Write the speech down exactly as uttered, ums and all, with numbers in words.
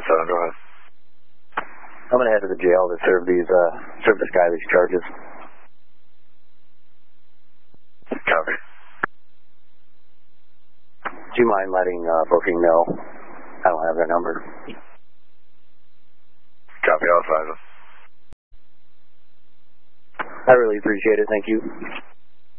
seven, go ahead. I'm going to head to the jail to serve these, uh, serve this guy these charges. Copy. Do you mind letting uh, Booking know? I don't have their number. Copy, I'll advise them. I really appreciate it. Thank you.